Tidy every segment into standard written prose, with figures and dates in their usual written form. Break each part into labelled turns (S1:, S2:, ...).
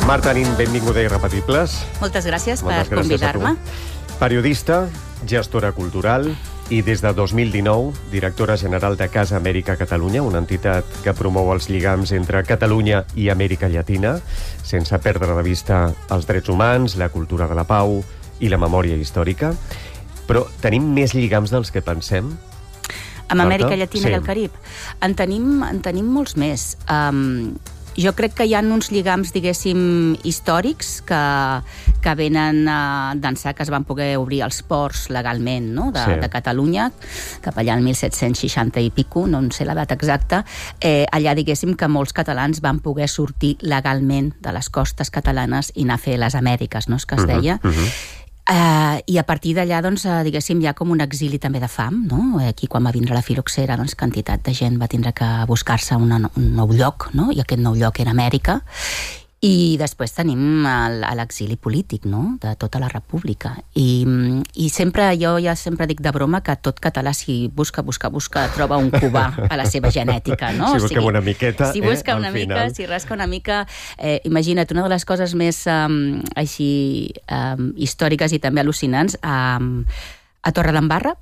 S1: Marta Nin, benvinguda a Irrepetibles.
S2: Moltes gràcies per convidar-me.
S1: Periodista, gestora cultural i des de 2019 directora general de Casa Amèrica Catalunya, una entitat que promou els lligams entre Catalunya i Amèrica Llatina, sense perdre de vista els drets humans, la cultura de la pau i la memòria històrica. Però tenim més lligams dels que pensem?
S2: Amb Amèrica Llatina
S1: Sí.
S2: i el Carib? En tenim molts més. Jo crec que hi ha uns lligams, diguéssim, històrics que venen d'ençà que es van poder obrir els ports legalment, no? de Catalunya, cap allà al 1760 i pico, no en sé la data exacta. Allà, diguéssim, que molts catalans van poder sortir legalment de les costes catalanes i anar a fer les Amèriques, no? És que es deia. I a partir d'allà, doncs, diguéssim, hi ha com un exili també de fam, no? Aquí, quan va vindre la filoxera, doncs, quantitat de gent va tindre que buscar-se un nou lloc, no? I aquest nou lloc era Amèrica. I després tenim l'exili polític, no? De tota la república. I sempre, jo ja sempre dic de broma que tot català, si busca, troba un cubà a la seva genètica, no?
S1: Si busca una miqueta,
S2: si busca una mica, si rasca una mica... Imagina't, una de les coses més així històriques i també al·lucinants, a Torredembarra,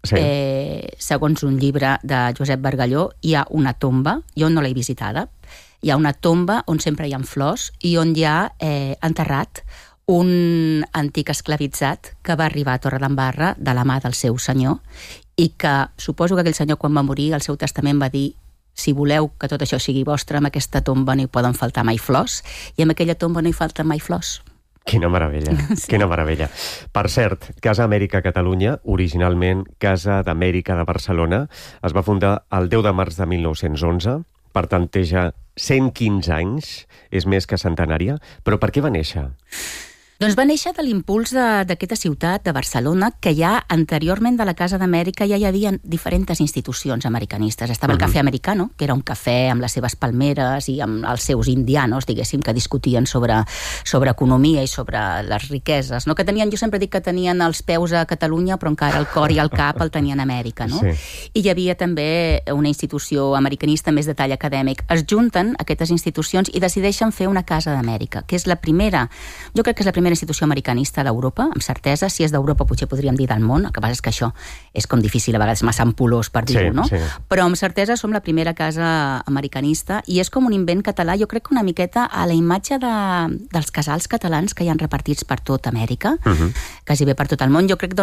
S2: segons un llibre de Josep Bargalló, hi ha una tomba, jo no l'he visitada, hi ha una tomba on sempre hi ha flors i on hi ha enterrat un antic esclavitzat que va arribar a Torredembarra de la mà del seu senyor i que suposo que aquell senyor, quan va morir, el seu testament va dir: si voleu que tot això sigui vostre, amb aquesta tomba no hi poden faltar mai flors, i amb aquella tomba no hi falten mai flors.
S1: Quina meravella, quina meravella. Per cert, Casa Amèrica Catalunya, originalment Casa d'Amèrica de Barcelona, es va fundar el 10 de març de 1911, per tant té ja 115 anys, és més que centenària, però per què va néixer?
S2: Doncs va néixer de l'impuls d'aquesta ciutat, de Barcelona, que ja anteriorment de la Casa d'Amèrica ja hi havia diferents institucions americanistes. Estava el Cafè Americano, que era un cafè amb les seves palmeres i amb els seus indianos, diguéssim, que discutien sobre economia i sobre les riqueses, no? Que tenien, jo sempre dic que tenien els peus a Catalunya, però encara el cor i el cap el tenien a Amèrica, no? Sí. I hi havia també una institució americanista més de tall acadèmic. Es junten aquestes institucions i decideixen fer una Casa d'Amèrica, que és la primera, jo crec que és la primera institució americanista d'Europa, amb certesa. Si és d'Europa potser podríem dir del món, el que passa és que això és com difícil, a vegades massa ampulós per dir-ho, no? Sí. Però amb certesa som la primera casa americanista i és com un invent català, jo crec que una miqueta a la imatge dels casals catalans que hi han repartits per tot Amèrica, quasi bé per tot el món. Jo crec, doncs,